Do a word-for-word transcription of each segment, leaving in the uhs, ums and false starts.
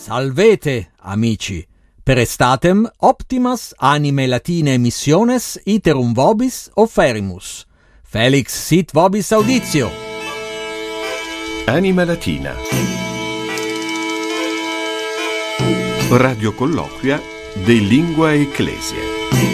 Salvete, amici, per estatem optimas anime latine missiones iterum vobis offerimus. Felix sit vobis auditio. Anima Latina. Radio colloquia de Lingua Ecclesia.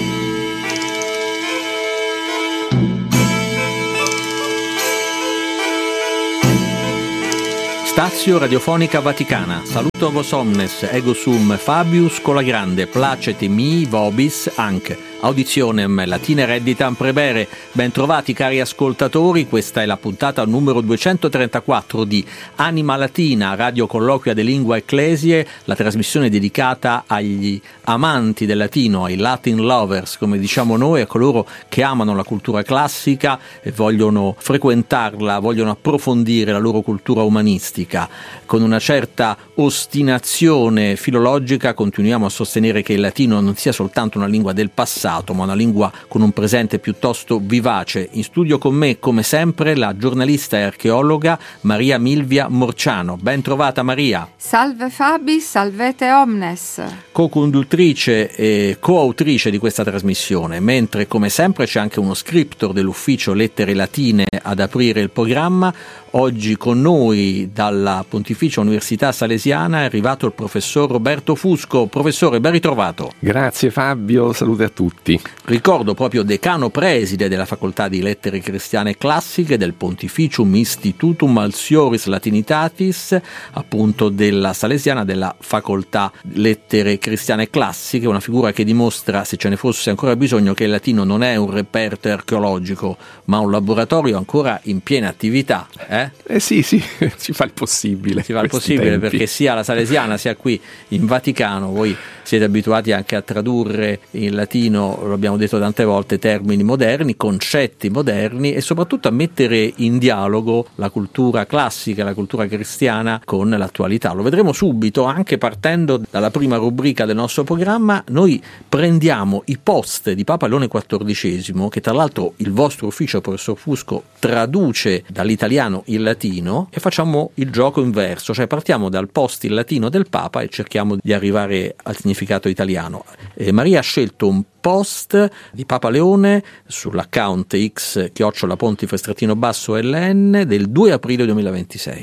Stazio Radiofonica Vaticana. Saluto vos omnes, ego sum Fabius Colagrande, placet mi vobis anc. Auditionem Latine redditam prebere. Ben trovati cari ascoltatori, questa è la puntata numero duecentotrentaquattro di Anima Latina, radio colloquia de Lingua Ecclesie, la trasmissione dedicata agli amanti del latino, ai Latin lovers, come diciamo noi, a coloro che amano la cultura classica e vogliono frequentarla, vogliono approfondire la loro cultura umanistica. Con una certa ostinazione filologica continuiamo a sostenere che il latino non sia soltanto una lingua del passato, ma una lingua con un presente piuttosto vivace. In studio con me, come sempre, la giornalista e archeologa Maria Milvia Morciano. Ben trovata Maria. Salve Fabi, salvete omnes. Co-conduttrice e coautrice di questa trasmissione, mentre come sempre c'è anche uno scriptor dell'ufficio Lettere Latine ad aprire il programma. Oggi con noi dalla Pontificia Università Salesiana è arrivato il professor Roberto Fusco. Professore, ben ritrovato. Grazie Fabio, salute a tutti. Ricordo proprio decano preside della Facoltà di Lettere Cristiane Classiche del Pontificium Institutum Alsioris Latinitatis, appunto della Salesiana, della Facoltà Lettere Cristiane Classiche, una figura che dimostra, se ce ne fosse ancora bisogno, che il latino non è un reperto archeologico, ma un laboratorio ancora in piena attività. Eh? Eh sì, sì, si fa il possibile. Si fa il possibile tempi. Perché sia la Salesiana sia qui in Vaticano voi siete abituati anche a tradurre in latino, lo abbiamo detto tante volte, termini moderni, concetti moderni e soprattutto a mettere in dialogo la cultura classica, la cultura cristiana con l'attualità. Lo vedremo subito, anche partendo dalla prima rubrica del nostro programma. Noi prendiamo i post di Papa Leone quattordicesimo, che tra l'altro il vostro ufficio, professor Fusco, traduce dall'italiano il latino, e facciamo il gioco inverso, cioè partiamo dal post in latino del Papa e cerchiamo di arrivare al significato italiano. Eh, Maria ha scelto un post di Papa Leone sull'account X chiocciola pontifex trattino basso L N del due aprile duemilaventisei.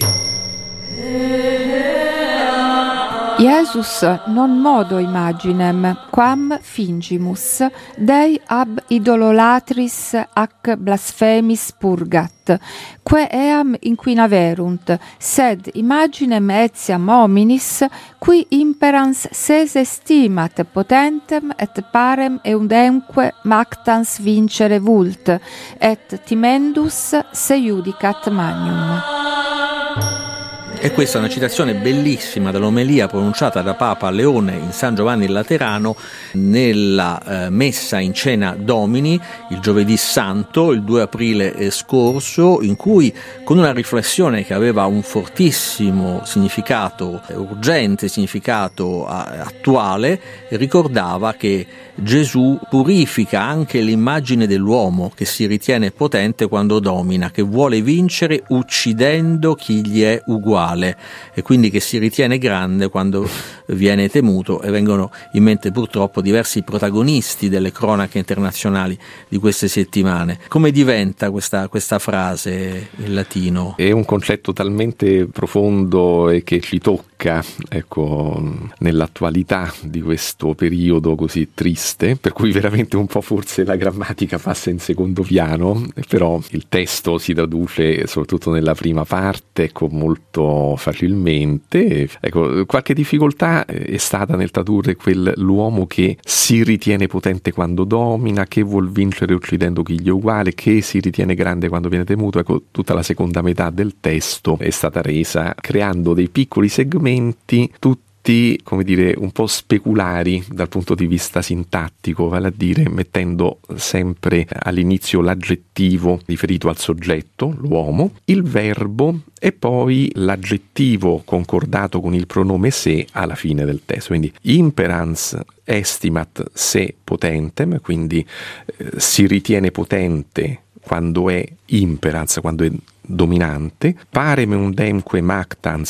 Iesus non modo imaginem, quam fingimus, Dei ab idololatris ac blasfemis purgat, que eam inquinaverunt, sed imaginem etiam hominis, qui imperans ses estimat potentem et parem eundemque mactans vincere vult, et timendus se iudicat magnum. E questa è una citazione bellissima dell'omelia pronunciata da Papa Leone in San Giovanni il Laterano nella eh, messa in cena Domini il giovedì santo, il due aprile scorso, in cui con una riflessione che aveva un fortissimo significato eh, urgente, significato eh, attuale, ricordava che Gesù purifica anche l'immagine dell'uomo che si ritiene potente quando domina, che vuole vincere uccidendo chi gli è uguale e quindi che si ritiene grande quando viene temuto, e vengono in mente purtroppo diversi protagonisti delle cronache internazionali di queste settimane. Come diventa questa, questa frase in latino? È un concetto talmente profondo e che ci tocca, ecco, nell'attualità di questo periodo così triste, per cui veramente un po' forse la grammatica passa in secondo piano, però il testo si traduce soprattutto nella prima parte, ecco, molto facilmente. Ecco, qualche difficoltà è stata nel tradurre quel l'uomo che si ritiene potente quando domina, che vuol vincere uccidendo chi gli è uguale, che si ritiene grande quando viene temuto. Ecco, tutta la seconda metà del testo è stata resa creando dei piccoli segmenti, tutti come dire un po' speculari dal punto di vista sintattico, vale a dire mettendo sempre all'inizio l'aggettivo riferito al soggetto, l'uomo, il verbo e poi l'aggettivo concordato con il pronome se alla fine del testo. Quindi imperans estimat se potentem, quindi eh, si ritiene potente quando è imperans, quando è dominante, parem eundemque mactans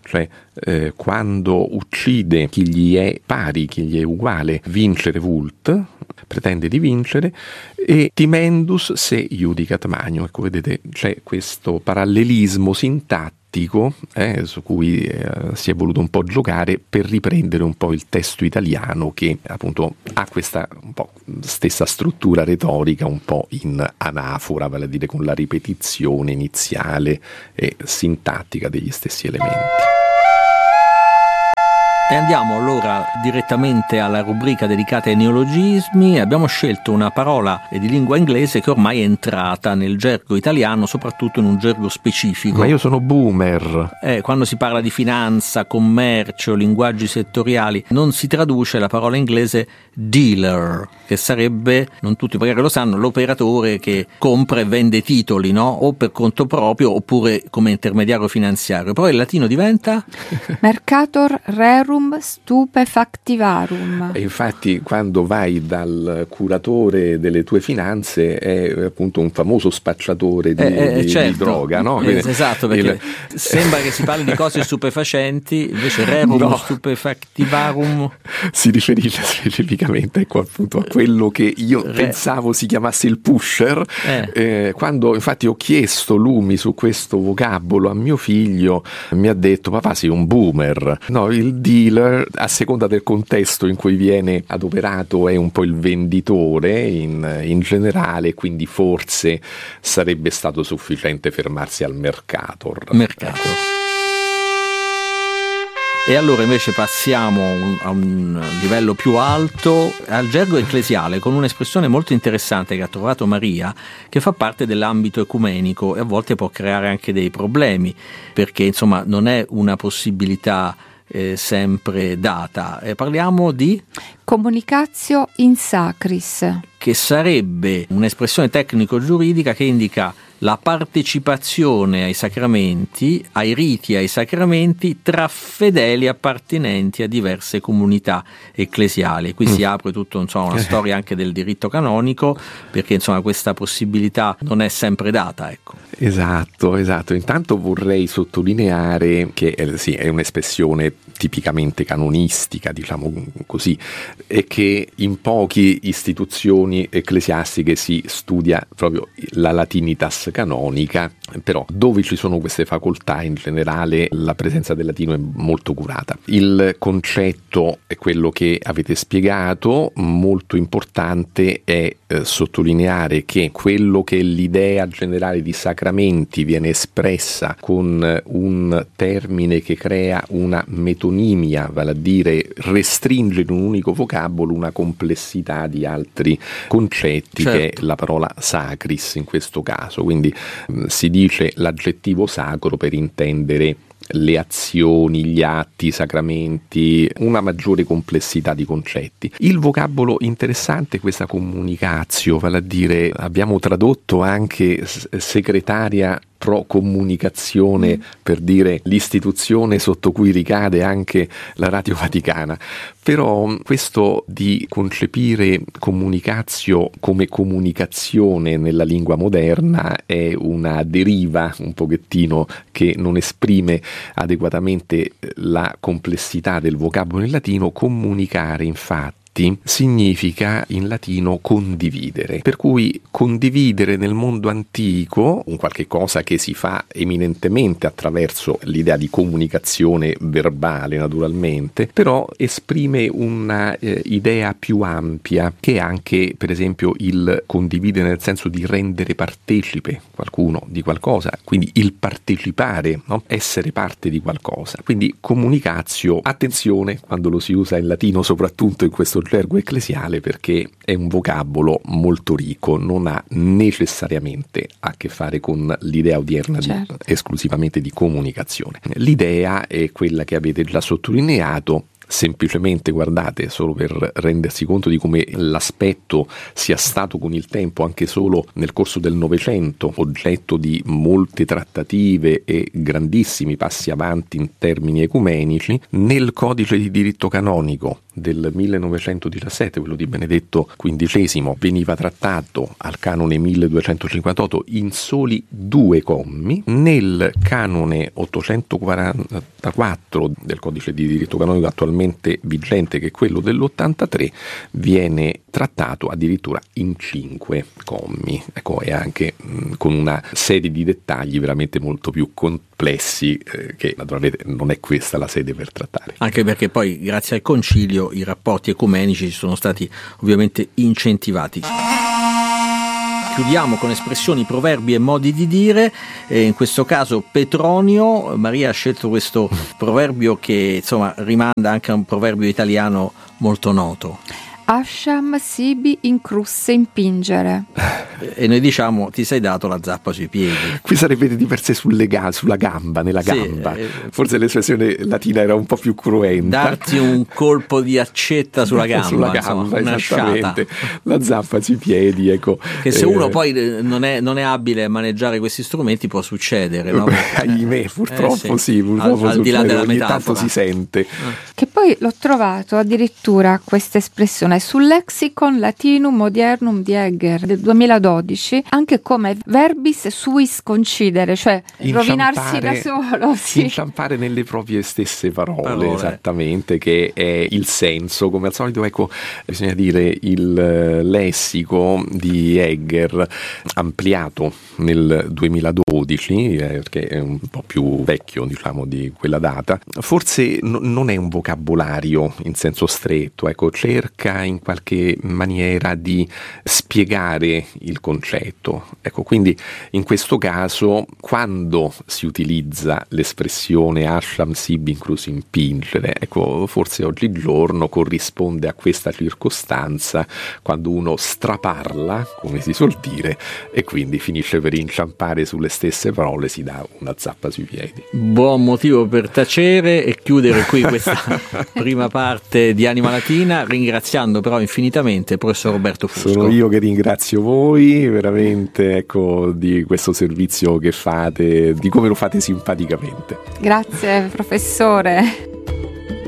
cioè eh, quando uccide chi gli è pari, chi gli è uguale, vincere vult, pretende di vincere, e timendus se iudicat magnum. Ecco, vedete, c'è questo parallelismo sintattico eh, su cui eh, si è voluto un po' giocare per riprendere un po' il testo italiano, che appunto ha questa un po' stessa struttura retorica, un po' in anafora, vale a dire con la ripetizione iniziale e sintattica degli stessi elementi. E andiamo allora direttamente alla rubrica dedicata ai neologismi. Abbiamo scelto una parola di lingua inglese che ormai è entrata nel gergo italiano, soprattutto in un gergo specifico. Ma io sono boomer. Eh, quando si parla di finanza, commercio, linguaggi settoriali, non si traduce la parola inglese dealer, che sarebbe, non tutti magari lo sanno, l'operatore che compra e vende titoli, no? O per conto proprio oppure come intermediario finanziario. Poi il latino diventa? Mercator rerum stupefactivarum. E infatti quando vai dal curatore delle tue finanze è appunto un famoso spacciatore di, eh, di, certo. di droga, no? Eh, esatto, perché il... sembra che si parli di cose stupefacenti, invece rerum no. stupefactivarum si riferisce specificamente, ecco, appunto a quello che io Re. pensavo si chiamasse il pusher. Eh. Eh, quando infatti ho chiesto lumi su questo vocabolo a mio figlio, mi ha detto: papà, sei un boomer. No, il dealer, a seconda del contesto in cui viene adoperato, è un po' il venditore in, in generale, quindi forse sarebbe stato sufficiente fermarsi al mercator. Mercator. E allora invece passiamo a un livello più alto, al gergo ecclesiale, con un'espressione molto interessante che ha trovato Maria, che fa parte dell'ambito ecumenico e a volte può creare anche dei problemi, perché insomma non è una possibilità eh, sempre data. Eh, parliamo di comunicatio in sacris, che sarebbe un'espressione tecnico-giuridica che indica la partecipazione ai sacramenti, ai riti e ai sacramenti tra fedeli appartenenti a diverse comunità ecclesiali. Qui mm. si apre tutto, insomma, una storia anche del diritto canonico, perché insomma questa possibilità non è sempre data, ecco. Esatto, esatto. Intanto vorrei sottolineare che eh, sì, è un'espressione tipicamente canonistica, diciamo così, e che in poche istituzioni ecclesiastiche si studia proprio la latinitas canonica, però dove ci sono queste facoltà in generale la presenza del latino è molto curata. Il concetto è quello che avete spiegato, molto importante è eh, sottolineare che quello che è l'idea generale di sacramenti viene espressa con un termine che crea una metonimia, vale a dire restringe in un unico vocabolo una complessità di altri concetti, certo, che è la parola sacris in questo caso. Quindi mh, si dice l'aggettivo sacro per intendere le azioni, gli atti, i sacramenti, una maggiore complessità di concetti. Il vocabolo interessante è questa comunicatio, vale a dire abbiamo tradotto anche segretaria pro comunicazione, per dire l'istituzione sotto cui ricade anche la Radio Vaticana. Però questo di concepire comunicatio come comunicazione nella lingua moderna è una deriva un pochettino che non esprime adeguatamente la complessità del vocabolo in latino. Comunicare, infatti, significa in latino condividere, per cui condividere nel mondo antico un qualche cosa che si fa eminentemente attraverso l'idea di comunicazione verbale, naturalmente, però esprime una eh, idea più ampia, che è anche per esempio il condividere nel senso di rendere partecipe qualcuno di qualcosa, quindi il partecipare, no? Essere parte di qualcosa. Quindi comunicatio, attenzione quando lo si usa in latino, soprattutto in questo gergo ecclesiale, perché è un vocabolo molto ricco, non ha necessariamente a che fare con l'idea odierna, certo, di, esclusivamente di comunicazione. L'idea è quella che avete già sottolineato. Semplicemente, guardate, solo per rendersi conto di come l'aspetto sia stato con il tempo, anche solo nel corso del Novecento, oggetto di molte trattative e grandissimi passi avanti in termini ecumenici, nel codice di diritto canonico del millenovecentodiciassette, quello di Benedetto quindicesimo, veniva trattato al canone milleduecentocinquantotto in soli due commi. Nel canone ottocentoquarantaquattro del codice di diritto canonico attualmente vigente, che è quello dell'ottantatré, viene trattato addirittura in cinque commi, ecco, e anche mh, con una serie di dettagli veramente molto più complessi eh, che naturalmente non è questa la sede per trattare. Anche perché poi grazie al concilio i rapporti ecumenici sono stati ovviamente incentivati. Chiudiamo con espressioni, proverbi e modi di dire, e in questo caso Petronio. Maria ha scelto questo proverbio che insomma rimanda anche a un proverbio italiano molto noto. Asham sibi incrusse impingere. E noi diciamo ti sei dato la zappa sui piedi. Qui sarebbe di per sé sulle ga- sulla gamba, nella Sì, gamba. eh, Forse l'espressione latina era un po' più cruenta. Darti un colpo di accetta sulla gamba, sulla insomma, gamba, una esattamente. sciata. La zappa sui piedi, ecco. Che se Eh, uno poi eh, non è, non è abile a maneggiare questi strumenti può succedere, no? ahimè, purtroppo Eh, sì, purtroppo al, al di là succede, della ogni metafora. tanto si sente. Che poi l'ho trovato addirittura questa espressione sul Lexicon Latinum Modernum di Egger del duemiladodici, anche come verbis suis concidere, cioè rovinarsi da solo. Sì. Inciampare nelle proprie stesse parole, Parole. esattamente, che è il senso. Come al solito, ecco, bisogna dire il eh, lessico di Egger, ampliato nel duemiladodici, eh, perché è un po' più vecchio, diciamo, di quella data, forse n- non è un vocabolario in senso stretto, ecco, cerca in qualche maniera di spiegare il concetto. Ecco, quindi in questo caso, quando si utilizza l'espressione asham sibi incluso impingere, ecco, forse oggigiorno corrisponde a questa circostanza quando uno straparla, come si suol dire, e quindi finisce per inciampare sulle stesse parole, si dà una zappa sui piedi. Buon motivo per tacere e chiudere qui questa prima parte di Anima Latina, ringraziando però infinitamente il professor Roberto Fusco. Sono io che ringrazio voi veramente, ecco, di questo servizio che fate, di come lo fate simpaticamente. Grazie professore.